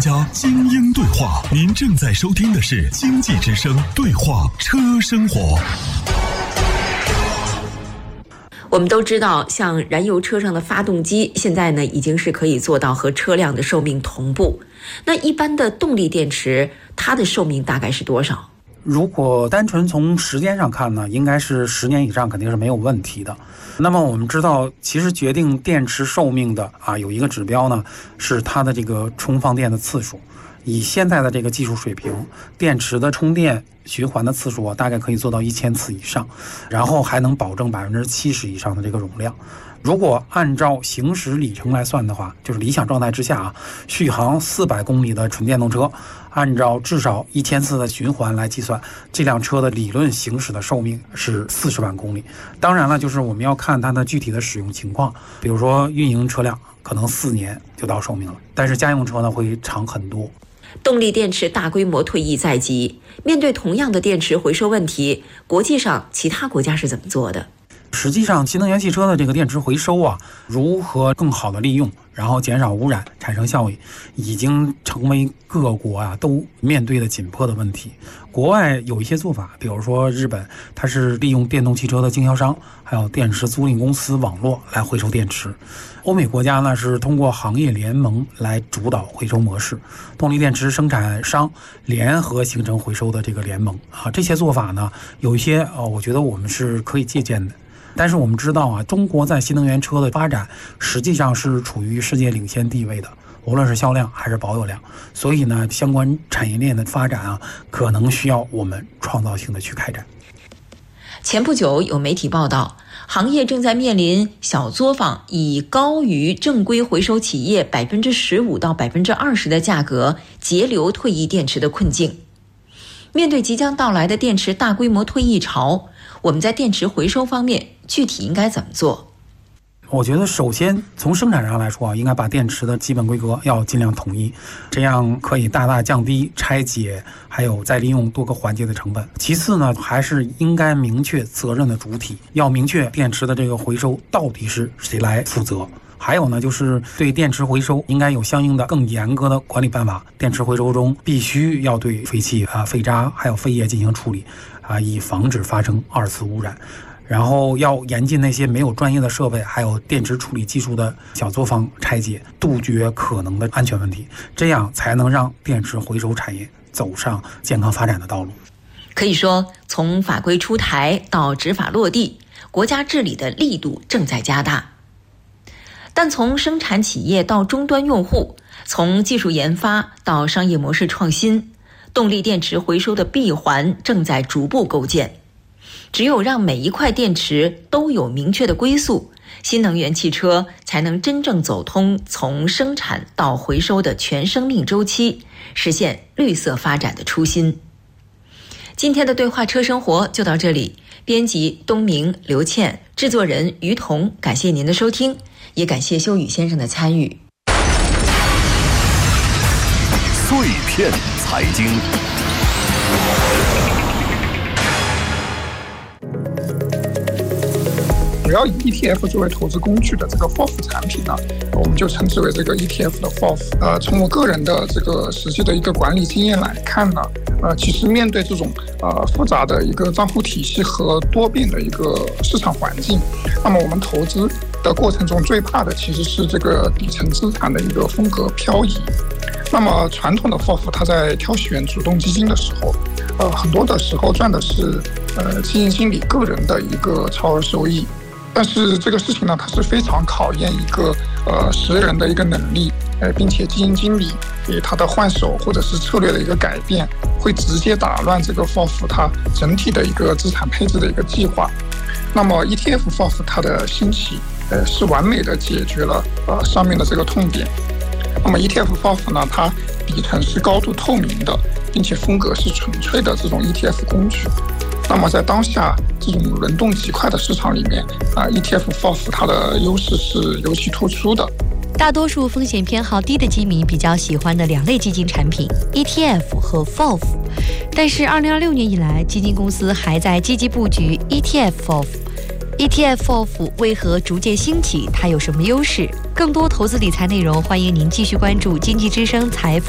家精英对话。您正在收听的是经济之声对话车生活。 我们都知道，像燃油车上的发动机现在呢已经是可以做到和车辆的寿命同步。那一般的动力电池，它的寿命大概是多少？ 如果单纯从时间上看呢，应该是10年以上肯定是没有问题的。那么我们知道，其实决定电池寿命的有一个指标呢，是它的这个充放电的次数。以现在的这个技术水平，电池的充电循环的次数大概可以做到1000次以上，然后还能保证70%以上的这个容量。如果按照行驶里程来算的话，就是理想状态之下续航400公里的纯电动车，按照至少1000次的循环来计算，这辆车的理论行驶的寿命是40万公里。当然了，就是我们要看它的具体的使用情况，比如说运营车辆可能4年就到寿命了，但是家用车呢会长很多。 动力电池大规模退役在即，面对同样的电池回收问题，国际上其他国家是怎么做的？ 实际上，新能源汽车的这个电池回收如何更好的利用，然后减少污染，产生效益，已经成为各国都面对的紧迫的问题。国外有一些做法，比如说日本，它是利用电动汽车的经销商，还有电池租赁公司网络来回收电池。欧美国家呢是通过行业联盟来主导回收模式，动力电池生产商联合形成回收的这个联盟这些做法呢，有一些我觉得我们是可以借鉴的。但是我们知道中国在新能源车的发展实际上是处于世界领先地位的，无论是销量还是保有量。所以呢，相关产业链的发展可能需要我们创造性的去开展。 前不久有媒体报道，行业正在面临小作坊以高于正规回收企业15%到20%的价格截留退役电池的困境。面对即将到来的电池大规模退役潮，我们在电池回收方面具体应该怎么做？ 我觉得首先从生产上来说应该把电池的基本规格要尽量统一，这样可以大大降低拆解还有再利用多个环节的成本。其次呢，还是应该明确责任的主体，要明确电池的这个回收到底是谁来负责。还有呢，就是对电池回收应该有相应的更严格的管理办法。电池回收中必须要对废气废渣还有废液进行处理以防止发生2次污染。然后要严禁那些没有专业的设备还有电池处理技术的小作坊拆解，杜绝可能的安全问题，这样才能让电池回收产业走上健康发展的道路。 可以说，从法规出台到执法落地，国家治理的力度正在加大。但从生产企业到终端用户，从技术研发到商业模式创新，动力电池回收的闭环正在逐步构建。只有让每一块电池都有明确的归宿，新能源汽车才能真正走通从生产到回收的全生命周期，实现绿色发展的初心。今天的对话车生活就到这里，编辑东明、刘倩，制作人于彤，感谢您的收听，也感谢修宇先生的参与。 碎片财经， 主要以 ETF 作为投资工具的这个 FOF 产品呢，我们就称之为这个 ETF 的 FOF。从我个人的这个实际的一个管理经验来看呢，其实面对这种复杂的一个账户体系和多变的一个市场环境，那么我们投资的过程中最怕的其实是这个底层资产的一个风格漂移。那么传统的 FOF 它在挑选主动基金的时候，很多的时候赚的是基金经理个人的一个超额收益。但是这个事情呢，它是非常考验一个识人的一个能力，并且基金经理他的换手或者是策略的一个改变，会直接打乱这个 FOF 它整体的一个资产配置的一个计划。那么 ETF FOF 它的兴起，是完美的解决了上面的这个痛点。那么 ETF FOF 呢，它底层是高度透明的，并且风格是纯粹的这种 ETF 工具。那么在当下这种轮动极快的市场里面ETF FOF 它的优势是尤其突出的。 大多数风险偏好低的基民比较喜欢的2类基金产品 ETF 和 FOF， 但是2026年以来，基金公司还在积极布局 ETF FOF。ETF FOF 为何逐渐兴起？它有什么优势？更多投资理财内容，欢迎您继续关注经济之声财富